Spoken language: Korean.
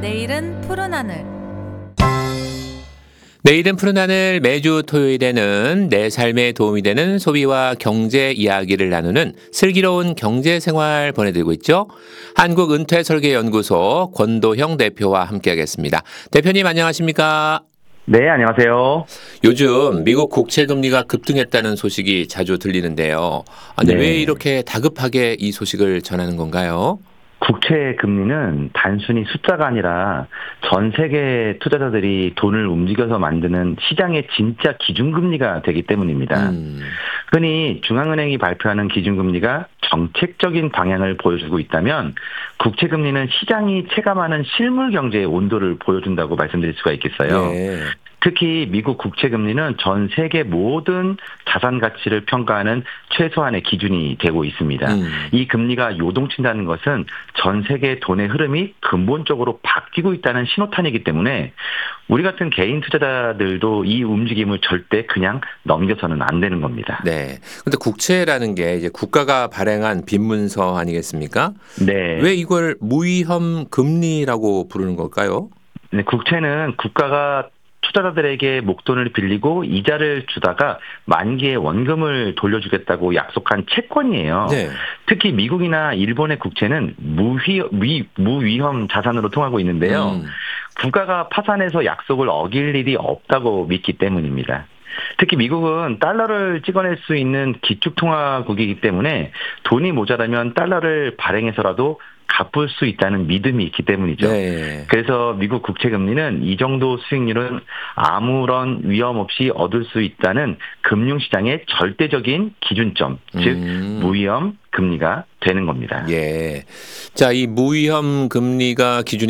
내일은 푸른 하늘. 내일은 푸른 하늘 매주 토요일에는 내 삶에 도움이 되는 소비와 경제 이야기를 나누는 슬기로운 경제생활 보내드리고 있죠. 한국은퇴설계연구소 권도형 대표와 함께하겠습니다. 대표님 안녕하십니까? 네, 안녕하세요. 요즘 미국 국채 금리가 급등했다는 소식이 자주 들리는데요. 아니, 네. 왜 이렇게 다급하게 이 소식을 전하는 건가요? 국채 금리는 단순히 숫자가 아니라 전 세계 투자자들이 돈을 움직여서 만드는 시장의 진짜 기준금리가 되기 때문입니다. 흔히 중앙은행이 발표하는 기준금리가 정책적인 방향을 보여주고 있다면 국채금리는 시장이 체감하는 실물 경제의 온도를 보여준다고 말씀드릴 수가 있겠어요. 네. 특히 미국 국채금리는 전 세계 모든 자산 가치를 평가하는 최소한의 기준이 되고 있습니다. 이 금리가 요동친다는 것은 전 세계 돈의 흐름이 근본적으로 바뀌고 있다는 신호탄이기 때문에 우리 같은 개인 투자자들도 이 움직임을 절대 그냥 넘겨서는 안 되는 겁니다. 네. 근데 국채라는 게 이제 국가가 발행한 빈문서 아니겠습니까? 네. 왜 이걸 무위험 금리라고 부르는 걸까요? 네, 국채는 국가가 투자자들에게 목돈을 빌리고 이자를 주다가 만기에 원금을 돌려주겠다고 약속한 채권이에요. 네. 특히 미국이나 일본의 국채는 무위험 자산으로 통하고 있는데요. 국가가 파산해서 약속을 어길 일이 없다고 믿기 때문입니다. 특히 미국은 달러를 찍어낼 수 있는 기축통화국이기 때문에 돈이 모자라면 달러를 발행해서라도 갚을 수 있다는 믿음이 있기 때문이죠. 네. 그래서 미국 국채금리는 이 정도 수익률은 아무런 위험 없이 얻을 수 있다는 금융시장의 절대적인 기준점, 즉 무위험 금리가 되는 겁니다. 예. 자, 이 무위험 금리가 기준이